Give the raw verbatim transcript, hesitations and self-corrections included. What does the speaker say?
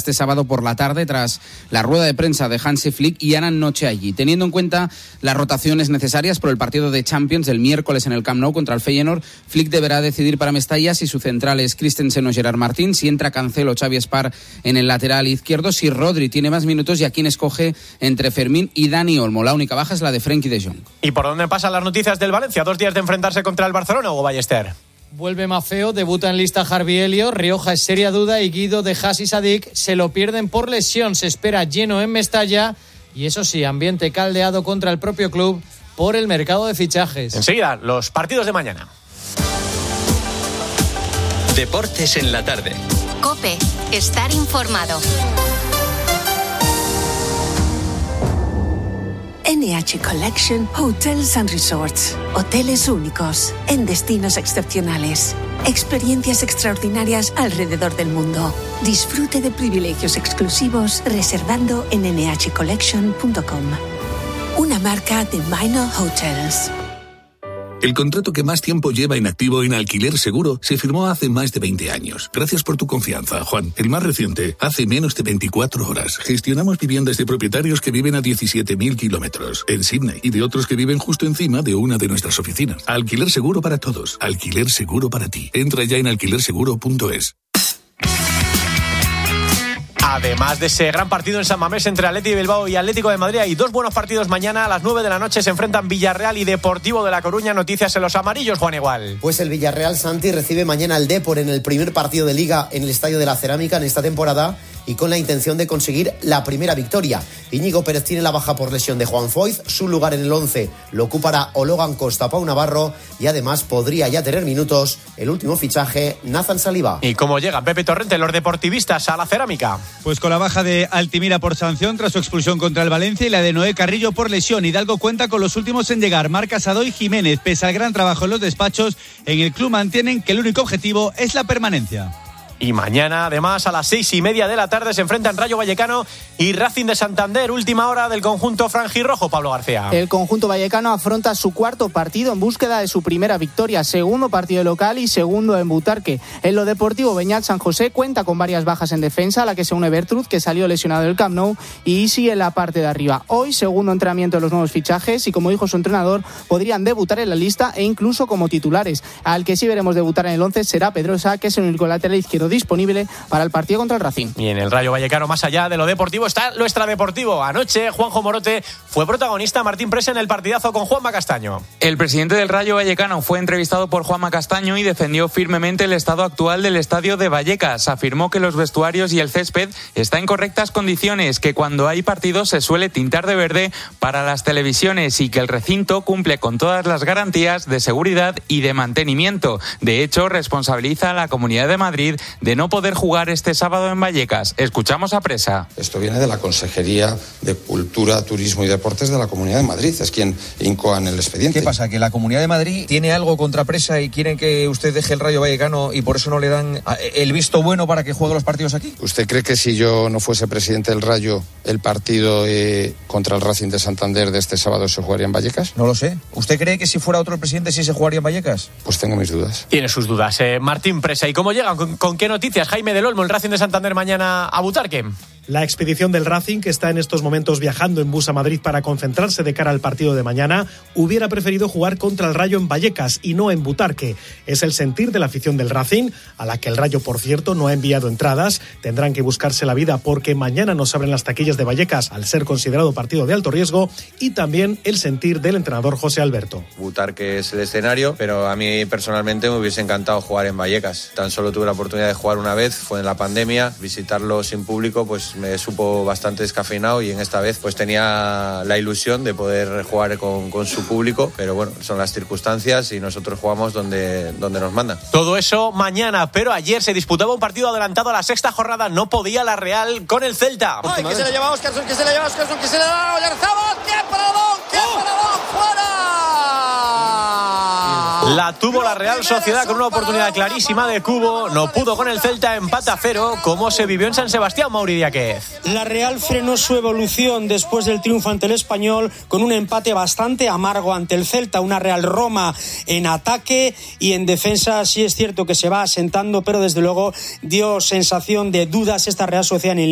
este sábado por la tarde tras la rueda de prensa de Hansi Flick y harán noche allí. Teniendo en cuenta las rotaciones necesarias por el partido de Champions el miércoles en el Camp Nou contra el Feyenoord, Flick deberá decidir para Mestalla si su central es Christensen o Gerard Martín, si entra Cancelo o Xavi Espar en el lateral izquierdo, si Rodri tiene más minutos y a quién escoge entre Fermín y Dani Olmo. La única baja es la de Frenkie de Jong. ¿Y por dónde pasan las noticias del Valencia? Dos días de enfrentarse contra el Barcelona, Hugo Ballester. Vuelve Mafeo, debuta en lista Harvey Elliott, Rioja es seria duda y Guido de Hassi Sadik se lo pierden por lesión. Se espera lleno en Mestalla y eso sí, ambiente caldeado contra el propio club por el mercado de fichajes. Enseguida, los partidos de mañana. Deportes en la tarde. COPE, estar informado. N H Collection Hotels and Resorts. Hoteles únicos, en destinos excepcionales. Experiencias extraordinarias alrededor del mundo. Disfrute de privilegios exclusivos reservando en ene hache collection punto com. Una marca de Minor Hotels. El contrato que más tiempo lleva inactivo en Alquiler Seguro se firmó hace más de veinte años. Gracias por tu confianza, Juan. El más reciente, hace menos de veinticuatro horas. Gestionamos viviendas de propietarios que viven a diecisiete mil kilómetros en Sydney y de otros que viven justo encima de una de nuestras oficinas. Alquiler Seguro para todos. Alquiler Seguro para ti. Entra ya en alquiler seguro punto es. Además de ese gran partido en San Mamés entre Athletic de Bilbao y Atlético de Madrid, hay dos buenos partidos mañana. A las nueve de la noche se enfrentan Villarreal y Deportivo de La Coruña. Noticias en los amarillos, Juan Igual. Pues el Villarreal, Santi, recibe mañana al Depor en el primer partido de Liga en el Estadio de la Cerámica en esta temporada y con la intención de conseguir la primera victoria. Íñigo Pérez tiene la baja por lesión de Juan Foyth. Su lugar en el once lo ocupará o Logan Costa, Pau Navarro y además podría ya tener minutos el último fichaje, Nathan Saliba. ¿Y cómo llega Pepe Torrente, los deportivistas, a la Cerámica? Pues con la baja de Altimira por sanción tras su expulsión contra el Valencia y la de Noé Carrillo por lesión. Hidalgo cuenta con los últimos en llegar, Marc Casado y Jiménez. Pese al gran trabajo en los despachos, en el club mantienen que el único objetivo es la permanencia. Y mañana, además, a las seis y media de la tarde se enfrentan Rayo Vallecano y Racing de Santander. Última hora del conjunto franjirrojo, Pablo García. El conjunto vallecano afronta su cuarto partido en búsqueda de su primera victoria. Segundo partido local y segundo en Butarque. En lo deportivo, Beñat San José cuenta con varias bajas en defensa, a la que se une Bertrud, que salió lesionado del Camp Nou, y Isi en la parte de arriba. Hoy, segundo entrenamiento de los nuevos fichajes y, como dijo su entrenador, podrían debutar en la lista e incluso como titulares. Al que sí veremos debutar en el once será Pedrosa, que es el único lateral izquierdo disponible para el partido contra el Racing. Y en el Rayo Vallecano, más allá de lo deportivo, está lo extradeportivo. Anoche, Juanjo Morote fue protagonista. Martín Presa en el partidazo con Juanma Castaño. El presidente del Rayo Vallecano fue entrevistado por Juanma Castaño y defendió firmemente el estado actual del estadio de Vallecas. Afirmó que los vestuarios y el césped están en correctas condiciones, que cuando hay partidos se suele tintar de verde para las televisiones y que el recinto cumple con todas las garantías de seguridad y de mantenimiento. De hecho, responsabiliza a la Comunidad de Madrid de no poder jugar este sábado en Vallecas. Escuchamos a Presa. Esto viene de la Consejería de Cultura, Turismo y Deportes de la Comunidad de Madrid. Es quien incoa en el expediente. ¿Qué pasa? ¿Que la Comunidad de Madrid tiene algo contra Presa y quieren que usted deje el Rayo Vallecano y por eso no le dan el visto bueno para que juegue los partidos aquí? ¿Usted cree que si yo no fuese presidente del Rayo, el partido eh, contra el Racing de Santander de este sábado se jugaría en Vallecas? No lo sé. ¿Usted cree que si fuera otro presidente sí se jugaría en Vallecas? Pues tengo mis dudas. Tiene sus dudas. Eh, Martín Presa. ¿Y cómo llegan? ¿Con, con qué noticias? Jaime del Olmo, el Racing de Santander mañana a Butarque. La expedición del Racing, que está en estos momentos viajando en bus a Madrid para concentrarse de cara al partido de mañana, hubiera preferido jugar contra el Rayo en Vallecas y no en Butarque. Es el sentir de la afición del Racing, a la que el Rayo, por cierto, no ha enviado entradas. Tendrán que buscarse la vida porque mañana no se abren las taquillas de Vallecas al ser considerado partido de alto riesgo, y también el sentir del entrenador José Alberto. Butarque es el escenario, pero a mí personalmente me hubiese encantado jugar en Vallecas. Tan solo tuve la oportunidad de jugar una vez, fue en la pandemia. Visitarlo sin público pues me supo bastante descafeinado y en esta vez pues tenía la ilusión de poder jugar con, con su público, pero bueno, son las circunstancias y nosotros jugamos donde, donde nos mandan. Todo eso mañana, pero ayer se disputaba un partido adelantado a la sexta jornada, no podía la Real con el Celta. ¡Ay, que se le lleva a Óscarson, que se le lleva a Óscarson, que se le da a Oyarzabal! ¡Qué paradón, qué paradón! ¡Fuera! La tuvo la Real Sociedad con una oportunidad clarísima de Cubo, no pudo con el Celta, empate a cero, como se vivió en San Sebastián, Mauri Díaz. La Real frenó su evolución después del triunfo ante el Español con un empate bastante amargo ante el Celta, una Real Roma en ataque y en defensa. Sí es cierto que se va asentando, pero desde luego dio sensación de dudas esta Real Sociedad en el